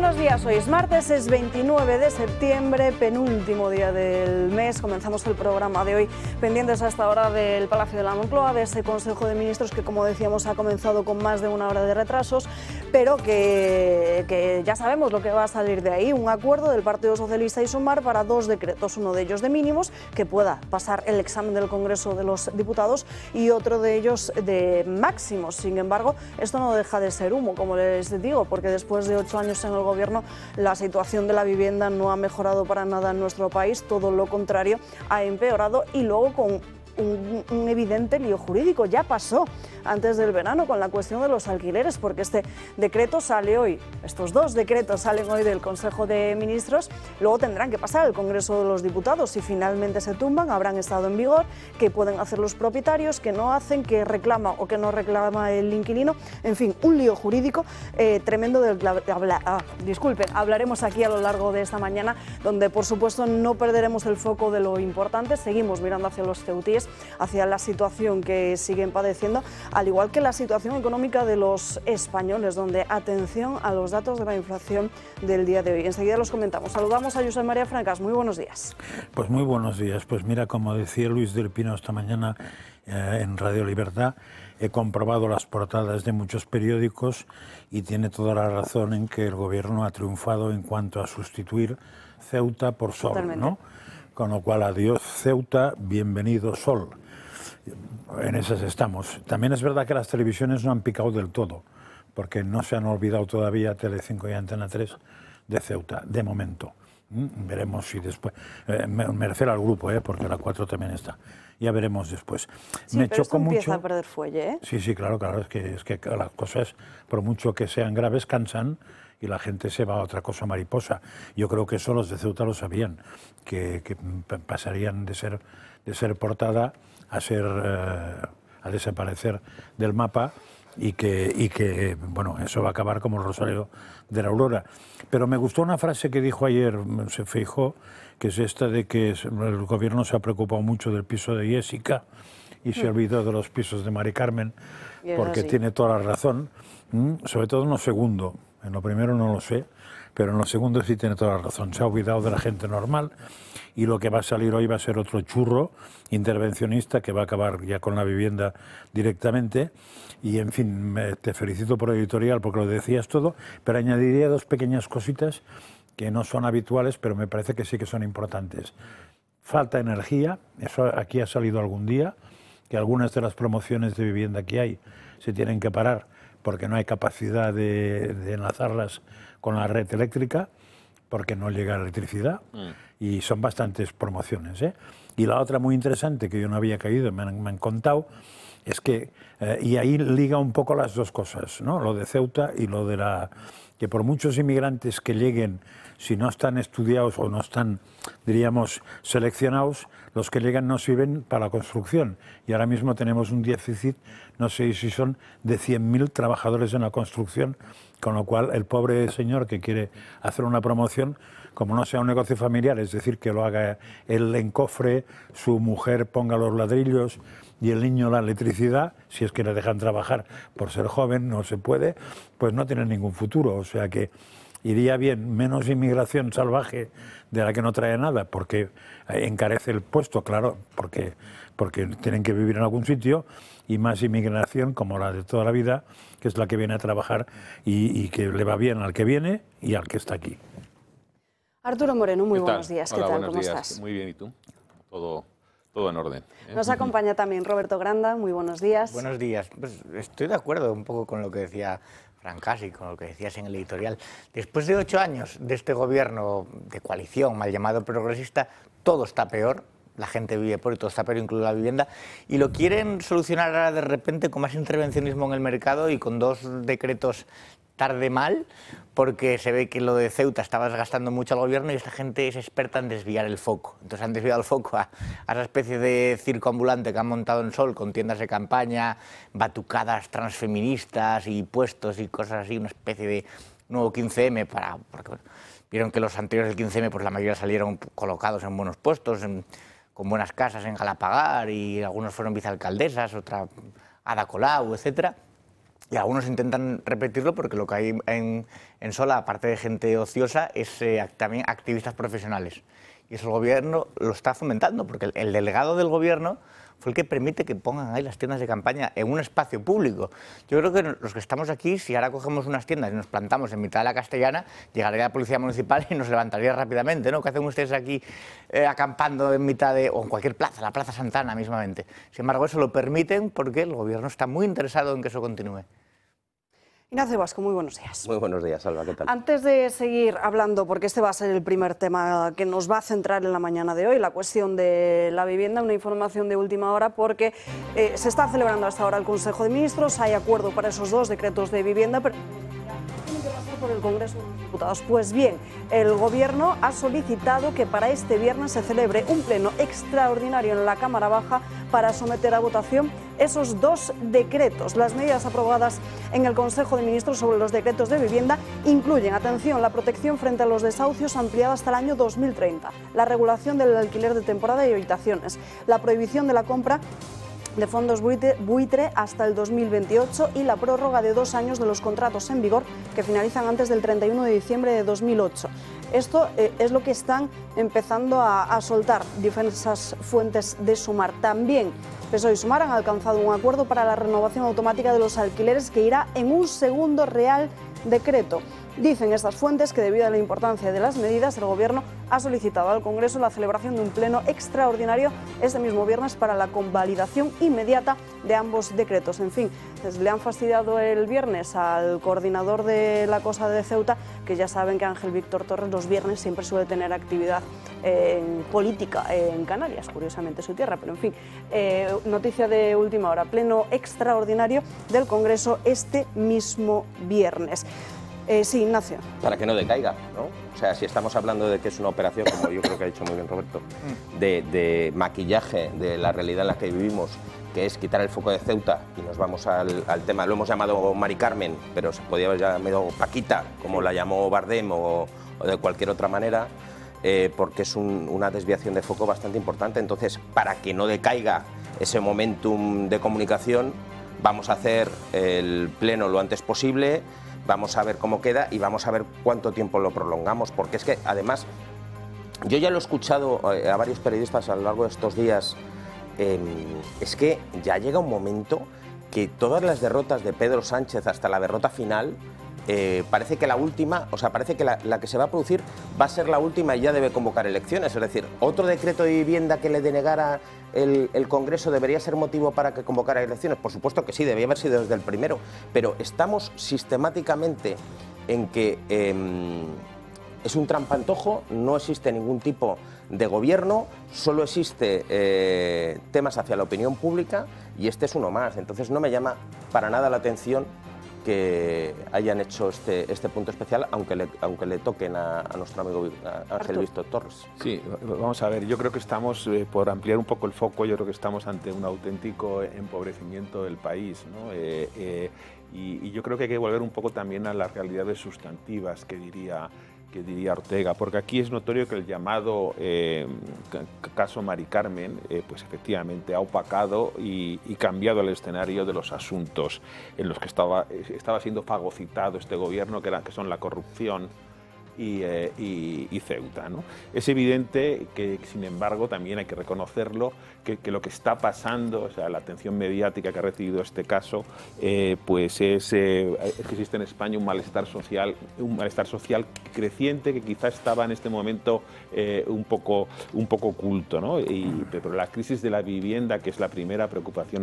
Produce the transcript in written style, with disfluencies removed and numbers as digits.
buenos días, hoy es martes, es 29 de septiembre, penúltimo día del mes. Comenzamos el programa de hoy pendientes a esta hora del Palacio de la Moncloa, de ese Consejo de Ministros que, como decíamos, ha comenzado con más de una hora de retrasos, pero que ya sabemos lo que va a salir de ahí. Un acuerdo del Partido Socialista y Sumar para dos decretos, uno de ellos de mínimos, que pueda pasar el examen del Congreso de los Diputados, y otro de ellos de máximos. Sin embargo, esto no deja de ser humo, como les digo, porque después de 8 años en el Gobierno, la situación de la vivienda no ha mejorado para nada en nuestro país, todo lo contrario, ha empeorado, y luego con un evidente lío jurídico. Ya pasó antes del verano con la cuestión de los alquileres, porque este decreto sale hoy, estos dos decretos salen hoy del Consejo de Ministros, luego tendrán que pasar al Congreso de los Diputados. Si finalmente se tumban, habrán estado en vigor, que pueden hacer los propietarios, que no hacen, que reclama o que no reclama el inquilino, en fin, un lío jurídico tremendo del que hablaremos aquí a lo largo de esta mañana, donde por supuesto no perderemos el foco de lo importante. Seguimos mirando hacia los ceutíes, hacia la situación que siguen padeciendo, al igual que la situación económica de los españoles, donde atención a los datos de la inflación del día de hoy. Enseguida los comentamos. Saludamos a Josep María Francas. Muy buenos días. Pues muy buenos días. Pues mira, como decía Luis del Pino esta mañana en Radio Libertad, he comprobado las portadas de muchos periódicos y tiene toda la razón en que el Gobierno ha triunfado en cuanto a sustituir Ceuta por Sol. Totalmente. ¿No? Con lo cual, adiós Ceuta, bienvenido Sol. En esas estamos. También es verdad que las televisiones no han picado del todo, porque no se han olvidado todavía Telecinco y Antena 3 de Ceuta, de momento. Veremos si después... me refiero al grupo, porque la 4 también está. Ya veremos después. Sí, me pero chocó esto empieza mucho a perder fuelle, ¿eh? Sí, claro, es que las cosas, por mucho que sean graves, cansan y la gente se va a otra cosa mariposa. Yo creo que eso los de Ceuta lo sabían, que pasarían de ser portada a desaparecer del mapa, y que bueno, eso va a acabar como el Rosario de la Aurora. Pero me gustó una frase que dijo ayer Feijóo, que es esta de que el Gobierno se ha preocupado mucho del piso de Jessica y se olvidó de los pisos de Mari Carmen, porque tiene toda la razón, sobre todo en lo segundo. En lo primero no lo sé, pero en lo segundo sí tiene toda la razón. Se ha olvidado de la gente normal, y lo que va a salir hoy va a ser otro churro intervencionista que va a acabar ya con la vivienda directamente. Y en fin, te felicito por el editorial porque lo decías todo, pero añadiría dos pequeñas cositas que no son habituales, pero me parece que sí que son importantes. Falta energía, eso aquí ha salido algún día, que algunas de las promociones de vivienda que hay se tienen que parar porque no hay capacidad de enlazarlas con la red eléctrica, porque no llega electricidad, y son bastantes promociones, ¿eh? Y la otra muy interesante, que yo no había caído, me han contado, es que, y ahí liga un poco las dos cosas, ¿no? Lo de Ceuta y lo de que por muchos inmigrantes que lleguen, si no están estudiados o no están, diríamos, seleccionados, los que llegan no sirven para la construcción. Y ahora mismo tenemos un déficit, no sé si son de 100.000 trabajadores en la construcción, con lo cual el pobre señor que quiere hacer una promoción, como no sea un negocio familiar, es decir, que lo haga él en cofre, su mujer ponga los ladrillos y el niño la electricidad, si es que le dejan trabajar por ser joven, no se puede, pues no tiene ningún futuro. O sea que iría bien menos inmigración salvaje de la que no trae nada, porque encarece el puesto, claro, porque tienen que vivir en algún sitio, y más inmigración como la de toda la vida, que es la que viene a trabajar y que le va bien al que viene y al que está aquí. Arturo Moreno, muy buenos días. Hola, ¿Qué tal? buenos ¿Cómo días. estás? Muy bien, ¿y tú? Todo en orden. Nos acompaña también Roberto Granda, muy buenos días. Buenos días. Pues estoy de acuerdo un poco con lo que decía Francas y con lo que decías en el editorial. Después de 8 años de este gobierno de coalición, mal llamado progresista, todo está peor. La gente vive por y todo está peor, incluso la vivienda. Y lo quieren solucionar ahora de repente con más intervencionismo en el mercado y con 2 decretos tarde mal, porque se ve que lo de Ceuta estaba desgastando mucho al gobierno y esta gente es experta en desviar el foco. Entonces han desviado el foco a esa especie de circo ambulante que han montado en Sol, con tiendas de campaña, batucadas transfeministas y puestos y cosas así, una especie de nuevo 15M, porque bueno, vieron que los anteriores del 15M pues la mayoría salieron colocados en buenos puestos, con buenas casas en Galapagar, y algunos fueron vicealcaldesas, otra Ada Colau, etcétera. Y algunos intentan repetirlo porque lo que hay en Sola, aparte de gente ociosa, es también activistas profesionales. Y eso el gobierno lo está fomentando, porque el delegado del gobierno fue el que permite que pongan ahí las tiendas de campaña en un espacio público. Yo creo que los que estamos aquí, si ahora cogemos unas tiendas y nos plantamos en mitad de la Castellana, llegaría la policía municipal y nos levantaría rápidamente, ¿no? ¿Qué hacen ustedes aquí acampando en mitad de, o en cualquier plaza, la Plaza Santana mismamente? Sin embargo, eso lo permiten porque el gobierno está muy interesado en que eso continúe. Ignacio Vasco, muy buenos días. Muy buenos días, Alba, ¿qué tal? Antes de seguir hablando, porque este va a ser el primer tema que nos va a centrar en la mañana de hoy, la cuestión de la vivienda, una información de última hora, porque se está celebrando hasta ahora el Consejo de Ministros, hay acuerdo para esos 2 decretos de vivienda, pero tienen que pasar por el Congreso de los Diputados. Pues bien, el Gobierno ha solicitado que para este viernes se celebre un pleno extraordinario en la Cámara Baja para someter a votación esos 2 decretos. Las medidas aprobadas en el Consejo de Ministros sobre los decretos de vivienda incluyen, atención, la protección frente a los desahucios ampliada hasta el año 2030, la regulación del alquiler de temporada y habitaciones, la prohibición de la compra de fondos buitre hasta el 2028 y la prórroga de 2 años de los contratos en vigor que finalizan antes del 31 de diciembre de 2008. Esto es lo que están empezando a soltar diversas fuentes de Sumar. También PSOE y Sumar han alcanzado un acuerdo para la renovación automática de los alquileres que irá en un segundo Real Decreto. Dicen estas fuentes que debido a la importancia de las medidas, el Gobierno ha solicitado al Congreso la celebración de un pleno extraordinario este mismo viernes para la convalidación inmediata de ambos decretos. En fin, le han fastidiado el viernes al coordinador de la cosa de Ceuta, que ya saben que Ángel Víctor Torres los viernes siempre suele tener actividad política en Canarias, curiosamente su tierra, pero en fin, noticia de última hora, pleno extraordinario del Congreso este mismo viernes. Sí, Ignacio. Para que no decaiga, ¿no? O sea, si estamos hablando de que es una operación, como yo creo que ha dicho muy bien Roberto, de maquillaje de la realidad en la que vivimos, que es quitar el foco de Ceuta y nos vamos al tema, lo hemos llamado Mari Carmen, pero se podía haber llamado Paquita, como la llamó Bardem o de cualquier otra manera, porque es una desviación de foco bastante importante. Entonces, para que no decaiga ese momentum de comunicación, vamos a hacer el pleno lo antes posible. Vamos a ver cómo queda y vamos a ver cuánto tiempo lo prolongamos, porque es que, además, yo ya lo he escuchado a varios periodistas a lo largo de estos días, es que ya llega un momento que todas las derrotas de Pedro Sánchez hasta la derrota final, parece que la última, o sea, parece que la que se va a producir va a ser la última y ya debe convocar elecciones. Es decir, otro decreto de vivienda que le denegara el Congreso debería ser motivo para que convocara elecciones. Por supuesto que sí, debía haber sido desde el primero, pero estamos sistemáticamente en que es un trampantojo, no existe ningún tipo de gobierno, solo existe temas hacia la opinión pública y este es uno más. Entonces no me llama para nada la atención que hayan hecho este punto especial, aunque le toquen a nuestro amigo Ángel Víctor Torres. Sí, vamos a ver, yo creo que estamos, por ampliar un poco el foco, yo creo que estamos ante un auténtico empobrecimiento del país, ¿no? Y yo creo que hay que volver un poco también a las realidades sustantivas que diría Ortega, porque aquí es notorio que el llamado caso Mari Carmen, pues efectivamente ha opacado y cambiado el escenario de los asuntos en los que estaba siendo fagocitado este gobierno, que son la corrupción y Ceuta, ¿no? Es evidente que, sin embargo, también hay que reconocerlo, que lo que está pasando, o sea, la atención mediática que ha recibido este caso, pues es que existe en España un malestar social creciente que quizá estaba en este momento un poco oculto, ¿no? Pero la crisis de la vivienda, que es la primera preocupación